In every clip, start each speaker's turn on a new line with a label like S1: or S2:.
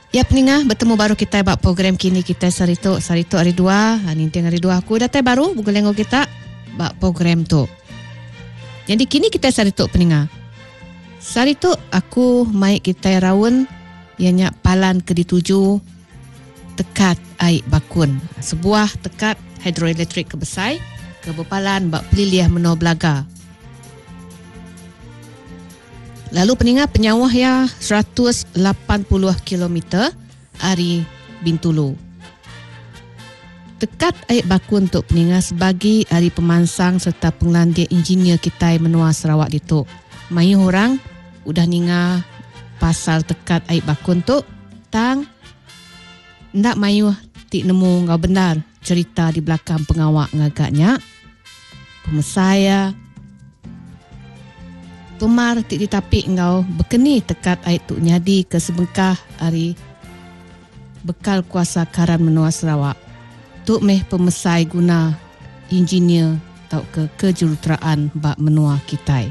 S1: Ya peningah, bertemu baru kita buat program kini kita Sarituk hari dua. Ninting hari dua aku datang baru buku kita buat program tu. Jadi kini kita Sarituk peningah. Sarituk aku mai kita rawon ianya palan ke-7 tekat air bakun. Sebuah tekat hidroelektrik kebesai ke bepalan bak peliliah menor belaga. Lalu peningah penyawah ya 180 km dari Bintulu. Tekat air bakun untuk peningah sebagai hari pemansang serta penglandia engineer kita menua Sarawak itu. Mai orang udah ninga pasal tekat air bakun tu tang ndak mayu tik nemu ngau benar cerita di belakang pengawak ngagaknya. Pemesaya Pemar tik ditapik engkau berkeni tekat air tu nyadi ke sebengkah hari bekal kuasa karan menua Sarawak. Tuk meh pemesai guna engineer tau ke kejuruteraan bak menua kitai.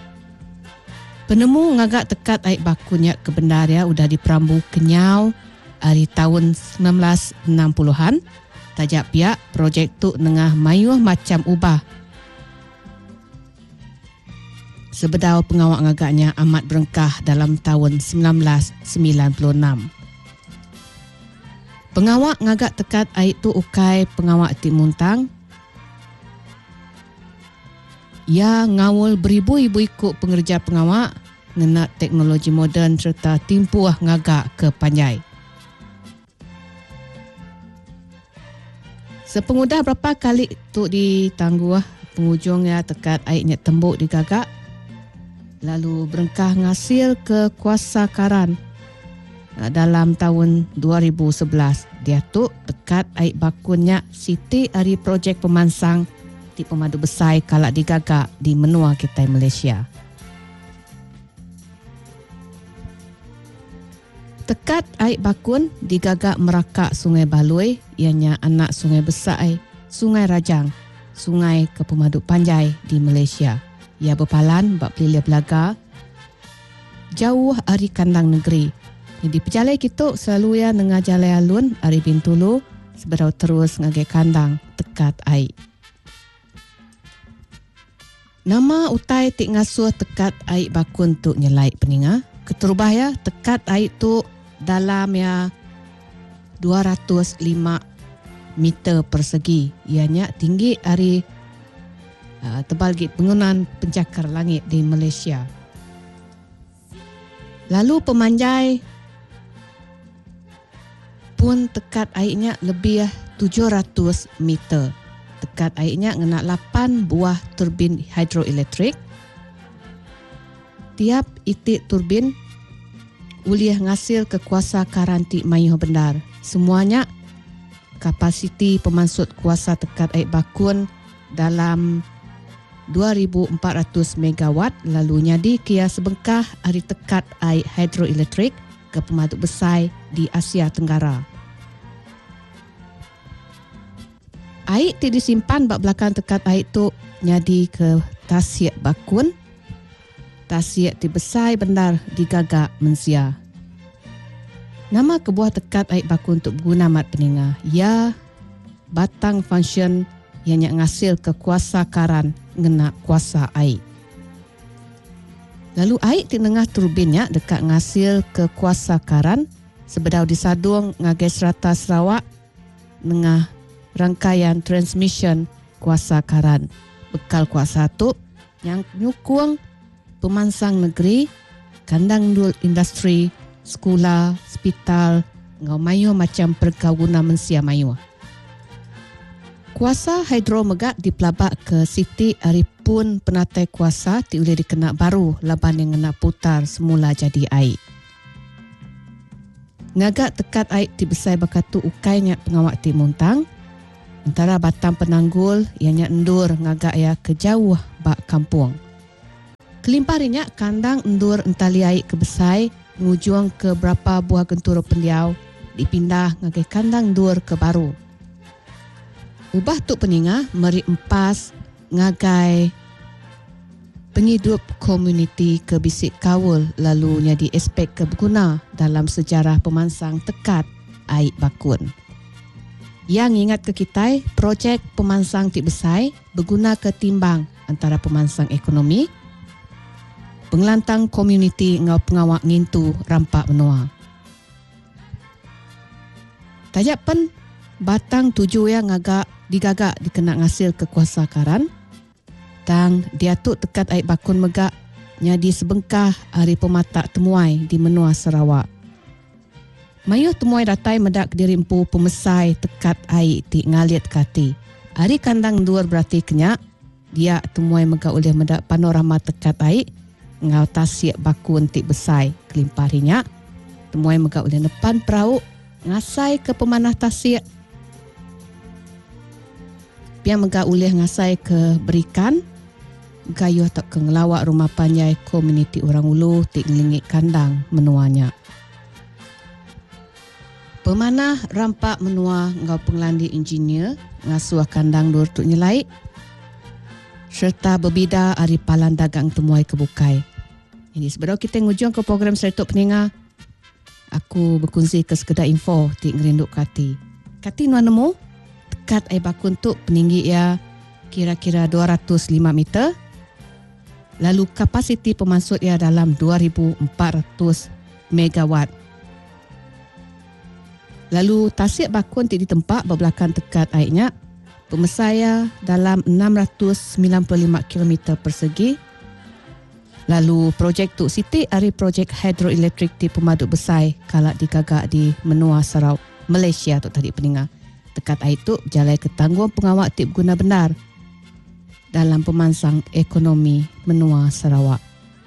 S1: Penemu ngagak tekat air bakunya ke bendaria udah diperambu kenyau hari tahun 1960-an. Tajak pihak projek tu nengah mayuh macam ubah. Sebedau pengawak ngagaknya amat berengkah dalam tahun 1996. Pengawak ngagak tekat air tu ukai pengawak Timuntang. Ia ngawul beribu-ibu ikut pengerja pengawak ngena teknologi moden serta timpuah ngagak ke Panjai. Sepengudah berapa kali tu ditangguh pengujungnya tekat airnya tembuk digagak. Lalu berengkah ngasil ke kuasa karan dalam tahun 2011. Dia tu dekat air bakunnya Siti hari projek pemansang di Pemadu Besai kalak digagak di menua kita Malaysia. Tekat air bakun digagak merakak Sungai Baloi, ianya anak sungai besar Sungai Rajang, sungai ke Pemadu Panjai di Malaysia. Ia berpalan bak peliliah belaga jauh dari kandang negeri. Jadi pejalai kita selalu ya nengah jalai alun dari Bintulu sebedau terus ngagai kandang tekat air. Nama utai tik ngasuh tekat air bakun tu nyelai peninga. Keterubah ya tekat air tu dalam ya 205 meter persegi. Ianya tinggi dari tebal git bangunan pencakar langit di Malaysia. Lalu pemanjai pun tekat airnya lebih 700 meter. Tekat airnya ngena 8 buah turbin hidroelektrik. Tiap itik turbin uliah ngasil ke kuasa karanti mayuh bendar. Semuanya kapasiti pemansut kuasa tekat air bakun dalam 2,400 megawatt. Lalu nyadi kia sebengkah hari tekat air hidroelektrik ke Pemadu Besai di Asia Tenggara. Air ti disimpan bak belakang tekat air tu nyadi ke Tasik Bakun. Tasik ti Besai bendar digagak mensia. Nama kebuah tekat air bakun untuk guna mat peningah. Ya batang function yang ngasil ke kuasa karan ngena kuasa air. Lalu air di tengah turbinnya dekat ngasil ke kuasa karan sebedau disadung ngagai serata Sarawak nengah rangkaian transmission kuasa karan. Bekal kuasa tu yang nyukung pemansang negeri, kandang dul industri, sekolah, hospital, ngau mayu macam perkaunan mensia mayu. Kuasa hidro megak dipelabak ke Siti Aripun penatai kuasa ti boleh dikena baru laban yang kena putar semula jadi air. Ngagak tekat air ti besai bakatu ukainya pengawak ti Muntang. Antara batang penanggul ianya endur ngagak ya ke jauh bak kampung. Kelimparinya kandang endur entali air ke besai ngujung ke berapa buah gentura pendiau dipindah ngagai kandang endur ke baru. Ubah tu peningah meri empas ngagai penghidup komuniti kebisik kawul lalu nyadi aspek keberguna dalam sejarah pemansang tekad air bakun. Yang ingat ke kita, projek pemansang Tik Besai berguna ketimbang antara pemansang ekonomi, pengelantang komuniti ngau pengawak ngintu rampak menua. Tajak pen batang tuju yang digagak dikena ngasil kekuasa karan, tang diatuk tekat air bakun megak nyadi sebengkah hari pematak temuai di menua Sarawak. Mayuh temuai datai medak diri empu pemesai tekat air ti ngaliat kati. Hari kandang duar berarti kenyak, dia temuai megak oleh medak panorama tekat air ngau tasiak bakun Tik Besai kelimpah rinyak. Temuai megak oleh depan perahu ngasai ke pemanah tasiak. Piang megak oleh ngasai ke berikan gayuh tak ke ngelawak rumah panjai komuniti orang ulu Tik ngelingit kandang menuanya. Pemanah rampak menua ngau pengelandi engineer ngasuh kandang dur tuk nyelai serta berbida hari palan dagang temuai kebukai. Ini sebelum kita ngujung ke program Serituk Peninga, aku berkongsi ke sekedar info Tik ngerinduk kati. Kati nuan nemu tekat air bakun tuk peninggi ia kira-kira 205 meter. Lalu kapasiti pemasuk ia dalam 2,400 megawatt. Lalu tasik bakun Tik ditempat berbelakang tekat airnya. Pemesaya dalam 695 km persegi. Lalu projek Tuk Siti ari projek hidroelektrik di Pemaduk Besai kalak digagak di menua Sarawak, Malaysia tu tadi peninga. Tekat air tu jalai ke tanggung pengawak Tik guna benar dalam pemansang ekonomi menua Sarawak.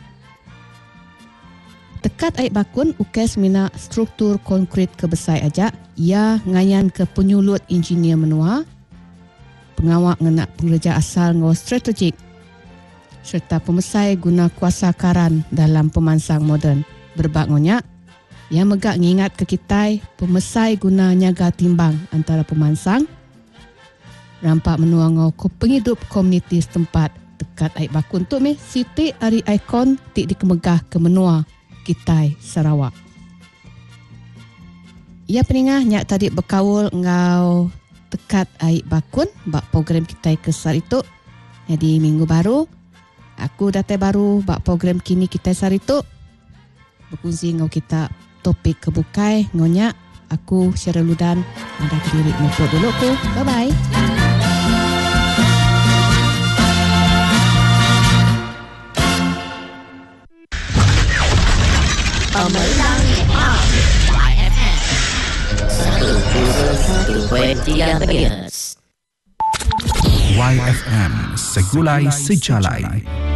S1: Tekat air bakun ukes mina struktur konkrit ke Besai ajak, ia ngayan ke penyulut engineer menua, pengawak ngenak pengerja asal ngau strategik, serta pemesai guna kuasa karan dalam pemansang moden. Berbakonyak, yang megak ngingat ke kita, pemesai guna nyaga timbang antara pemansang, rampak menua ngau penghidup komuniti setempat tekat air bakun tu Siti ari ikon Tik dikemegah ke menua Kitai Sarawak. Ia peningah nyak tadi berkawul ngau tekat air bakun bak program Kitai Kesar itu. Jadi minggu baru aku datai baru bak program kini Kitai Sarituk. Berkongsi ngau kita topik kebukai ngonyak. Aku Syarul Ludan ada kediri mepot dulu ku. Bye bye.
S2: Memerangi YFM 101.3 MHz.
S3: YFM Segulai Sejalai.